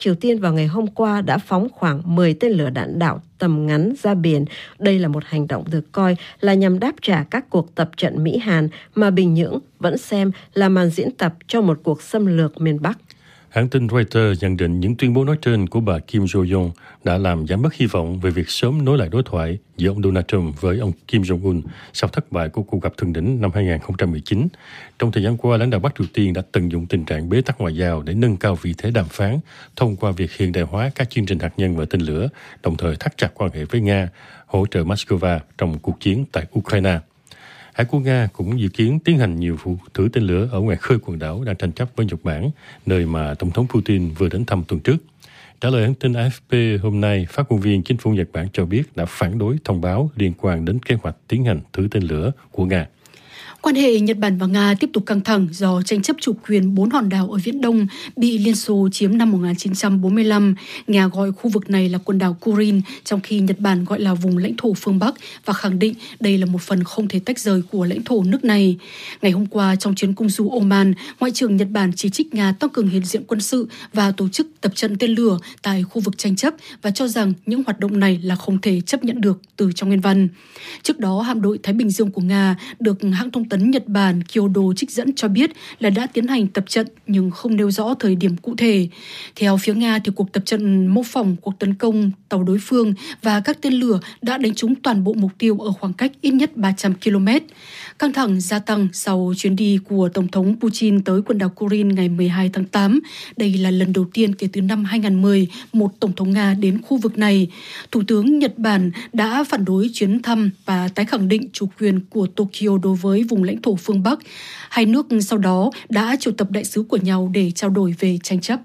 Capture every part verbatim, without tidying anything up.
Triều Tiên vào ngày hôm qua đã phóng khoảng mười tên lửa đạn đạo tầm ngắn ra biển. Đây là một hành động được coi là nhằm đáp trả các cuộc tập trận Mỹ-Hàn mà Bình Nhưỡng vẫn xem là màn diễn tập cho một cuộc xâm lược miền Bắc. Hãng tin Reuters nhận định những tuyên bố nói trên của bà Kim Jong-un đã làm giảm bớt hy vọng về việc sớm nối lại đối thoại giữa ông Donald Trump với ông Kim Jong-un sau thất bại của cuộc gặp thượng đỉnh năm hai không một chín. Trong thời gian qua, lãnh đạo Bắc Triều Tiên đã tận dụng tình trạng bế tắc ngoại giao để nâng cao vị thế đàm phán thông qua việc hiện đại hóa các chương trình hạt nhân và tên lửa, đồng thời thắt chặt quan hệ với Nga, hỗ trợ Moscow trong cuộc chiến tại Ukraine. Hải quân Nga cũng dự kiến tiến hành nhiều vụ thử tên lửa ở ngoài khơi quần đảo đang tranh chấp với Nhật Bản, nơi mà Tổng thống Putin vừa đến thăm tuần trước. Trả lời hãng tin a ép pê hôm nay, phát ngôn viên chính phủ Nhật Bản cho biết đã phản đối thông báo liên quan đến kế hoạch tiến hành thử tên lửa của Nga. Quan hệ Nhật Bản và Nga tiếp tục căng thẳng do tranh chấp chủ quyền bốn hòn đảo ở Viễn Đông bị Liên Xô chiếm năm một nghìn chín trăm bốn mươi lăm. Nga gọi khu vực này là quần đảo Kurin, trong khi Nhật Bản gọi là vùng lãnh thổ phương Bắc và khẳng định đây là một phần không thể tách rời của lãnh thổ nước này. Ngày hôm qua, trong chuyến công du Oman, Ngoại trưởng Nhật Bản chỉ trích Nga tăng cường hiện diện quân sự và tổ chức tập trận tên lửa tại khu vực tranh chấp và cho rằng những hoạt động này là không thể chấp nhận được từ trong nguyên văn. Trước đó, hạm đội Thái Bình Dương của Nga được hãng thông tấn Nhật Bản Kyodo trích dẫn cho biết là đã tiến hành tập trận nhưng không nêu rõ thời điểm cụ thể. Theo phía Nga, thì cuộc tập trận mô phỏng cuộc tấn công tàu đối phương và các tên lửa đã đánh trúng toàn bộ mục tiêu ở khoảng cách ít nhất ba trăm ki lô mét. Căng thẳng gia tăng sau chuyến đi của Tổng thống Putin tới quần đảo Kurin ngày mười hai tháng tám. Đây là lần đầu tiên kể từ năm hai không một không một Tổng thống Nga đến khu vực này. Thủ tướng Nhật Bản đã phản đối chuyến thăm và tái khẳng định chủ quyền của Tokyo đối với vùng lãnh thổ phương Bắc. Hai nước sau đó đã triệu tập đại sứ của nhau để trao đổi về tranh chấp.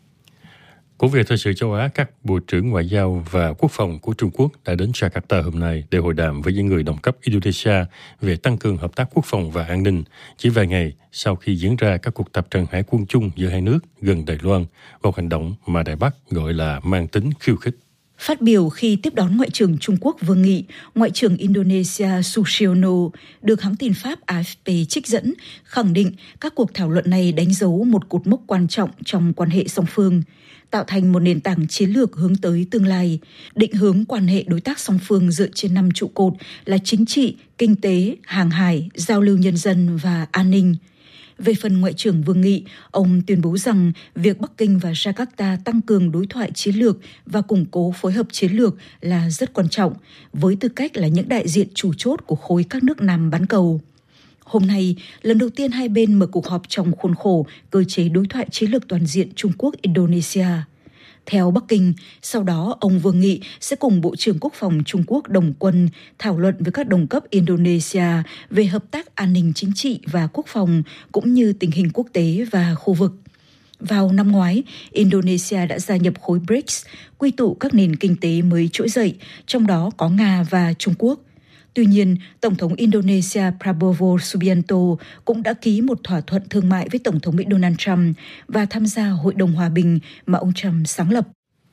Cũng về thời sự châu Á, các bộ trưởng ngoại giao và quốc phòng của Trung Quốc đã đến Jakarta hôm nay để hội đàm với những người đồng cấp Indonesia về tăng cường hợp tác quốc phòng và an ninh, chỉ vài ngày sau khi diễn ra các cuộc tập trận hải quân chung giữa hai nước gần Đài Loan, một hành động mà Đài Bắc gọi là mang tính khiêu khích. Phát biểu khi tiếp đón Ngoại trưởng Trung Quốc Vương Nghị, Ngoại trưởng Indonesia Susiono được hãng tin Pháp a ép pê trích dẫn, khẳng định các cuộc thảo luận này đánh dấu một cột mốc quan trọng trong quan hệ song phương, tạo thành một nền tảng chiến lược hướng tới tương lai, định hướng quan hệ đối tác song phương dựa trên năm trụ cột là chính trị, kinh tế, hàng hải, giao lưu nhân dân và an ninh. Về phần Ngoại trưởng Vương Nghị, ông tuyên bố rằng việc Bắc Kinh và Jakarta tăng cường đối thoại chiến lược và củng cố phối hợp chiến lược là rất quan trọng, với tư cách là những đại diện chủ chốt của khối các nước Nam bán cầu. Hôm nay, lần đầu tiên hai bên mở cuộc họp trong khuôn khổ cơ chế đối thoại chiến lược toàn diện Trung Quốc-Indonesia. Theo Bắc Kinh, sau đó ông Vương Nghị sẽ cùng Bộ trưởng Quốc phòng Trung Quốc Đồng Quân thảo luận với các đồng cấp Indonesia về hợp tác an ninh chính trị và quốc phòng cũng như tình hình quốc tế và khu vực. Vào năm ngoái, Indonesia đã gia nhập khối bê rê i xê, quy tụ các nền kinh tế mới trỗi dậy, trong đó có Nga và Trung Quốc. Tuy nhiên, Tổng thống Indonesia Prabowo Subianto cũng đã ký một thỏa thuận thương mại với Tổng thống Mỹ Donald Trump và tham gia Hội đồng Hòa bình mà ông Trump sáng lập.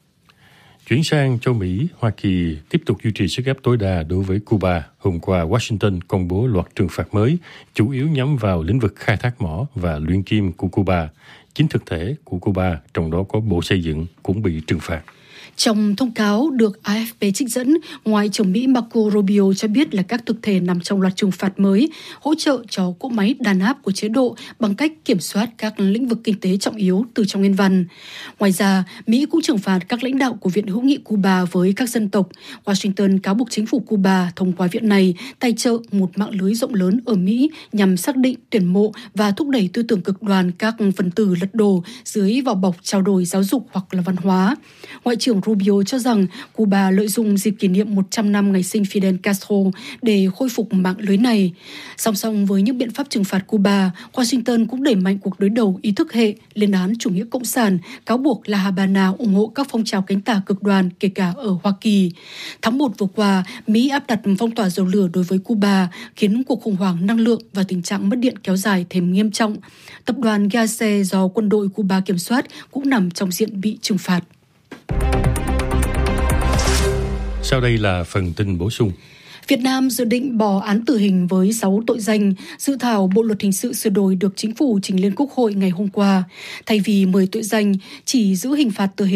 Chuyển sang châu Mỹ, Hoa Kỳ tiếp tục duy trì sức ép tối đa đối với Cuba. Hôm qua, Washington công bố loạt trừng phạt mới, chủ yếu nhắm vào lĩnh vực khai thác mỏ và luyện kim của Cuba. Chính thực thể của Cuba, trong đó có Bộ Xây dựng, cũng bị trừng phạt. Trong thông cáo được a ép pê trích dẫn, Ngoại trưởng Mỹ Marco Rubio cho biết là các thực thể nằm trong loạt trừng phạt mới hỗ trợ cho cỗ máy đàn áp của chế độ bằng cách kiểm soát các lĩnh vực kinh tế trọng yếu từ trong nguyên văn. Ngoài ra, Mỹ cũng trừng phạt các lãnh đạo của Viện Hữu nghị Cuba với các dân tộc. Washington cáo buộc chính phủ Cuba thông qua viện này tài trợ một mạng lưới rộng lớn ở Mỹ nhằm xác định, tuyển mộ và thúc đẩy tư tưởng cực đoan các phần tử lật đổ dưới vỏ bọc trao đổi giáo dục hoặc là văn hóa. Ngoại trưởng Rubio cho rằng Cuba lợi dụng dịp kỷ niệm một trăm năm ngày sinh Fidel Castro để khôi phục mạng lưới này. Song song với những biện pháp trừng phạt Cuba, Washington cũng đẩy mạnh cuộc đối đầu ý thức hệ, lên án chủ nghĩa cộng sản, cáo buộc La Habana ủng hộ các phong trào cánh tả cực đoan kể cả ở Hoa Kỳ. Tháng một vừa qua, Mỹ áp đặt phong tỏa dầu lửa đối với Cuba, khiến cuộc khủng hoảng năng lượng và tình trạng mất điện kéo dài thêm nghiêm trọng. Tập đoàn Gase do quân đội Cuba kiểm soát cũng nằm trong diện bị trừng phạt. Sau đây là phần tin bổ sung. Việt Nam dự định bỏ án tử hình với sáu tội danh. Dự thảo Bộ luật hình sự sửa đổi được chính phủ trình lên Quốc hội ngày hôm qua. Thay vì mười tội danh, chỉ giữ hình phạt tử hình